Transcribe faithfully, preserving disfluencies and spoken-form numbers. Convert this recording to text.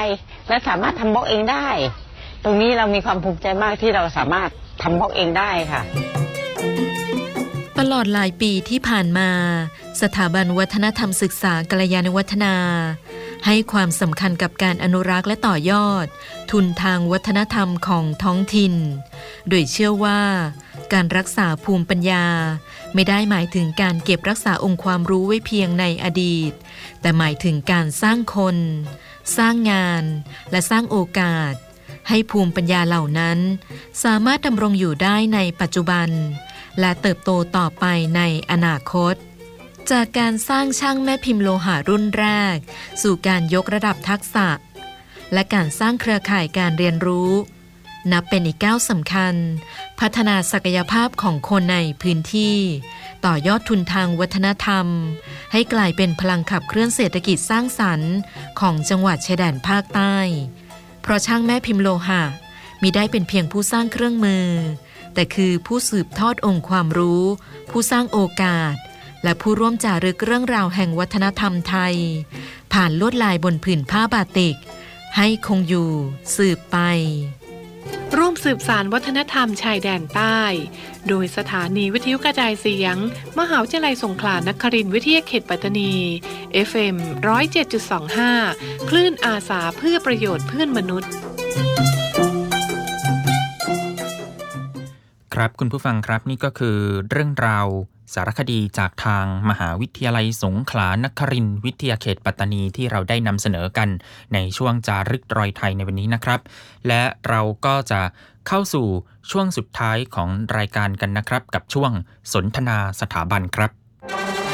และสามารถทำบล็อกเองได้ตรงนี้เรามีความภูมิใจมากที่เราสามารถทำบล็อกเองได้ค่ะตลอดหลายปีที่ผ่านมาสถาบันวัฒนธรรมศึกษากัลยาณวัฒนาให้ความสำคัญกับการอนุรักษ์และต่อยอดทุนทางวัฒนธรรมของท้องถิ่นโดยเชื่อว่าการรักษาภูมิปัญญาไม่ได้หมายถึงการเก็บรักษาองค์ความรู้ไว้เพียงในอดีตแต่หมายถึงการสร้างคนสร้างงานและสร้างโอกาสให้ภูมิปัญญาเหล่านั้นสามารถดำรงอยู่ได้ในปัจจุบันและเติบโตต่อไปในอนาคตจากการสร้างช่างแม่พิมพ์โลหะรุ่นแรกสู่การยกระดับทักษะและการสร้างเครือข่ายการเรียนรู้นับเป็นอีกก้าวสำคัญพัฒนาศักยภาพของคนในพื้นที่ต่อยอดทุนทางวัฒนธรรมให้กลายเป็นพลังขับเคลื่อนเศรษฐกิจสร้างสรรค์ของจังหวัดชายแดนภาคใต้เพราะช่างแม่พิมพ์โลหะมิได้เป็นเพียงผู้สร้างเครื่องมือแต่คือผู้สืบทอดองค์ความรู้ผู้สร้างโอกาสและผู้ร่วมจารึกเรื่องราวแห่งวัฒนธรรมไทยผ่านลวดลายบนผืนผ้าบาติกให้คงอยู่สืบไปร่วมสืบสานวัฒนธรรมชายแดนใต้โดยสถานีวิทยุกระจายเสียงมหาวิทยาลัยสงขลานครินทร์วิทยาเขตปัตตานี เอฟ เอ็ม หนึ่งร้อยเจ็ดจุดสองห้า คลื่นอาสาเพื่อประโยชน์เพื่อนมนุษย์ครับคุณผู้ฟังครับนี่ก็คือเรื่องราวสารคดีจากทางมหาวิทยาลัยสงขลานครินทร์วิทยาเขตปัตตานีที่เราได้นำเสนอกันในช่วงจารึกรอยไทยในวันนี้นะครับและเราก็จะเข้าสู่ช่วงสุดท้ายของรายการกันนะครับกับช่วงสนทนาสถาบันครับ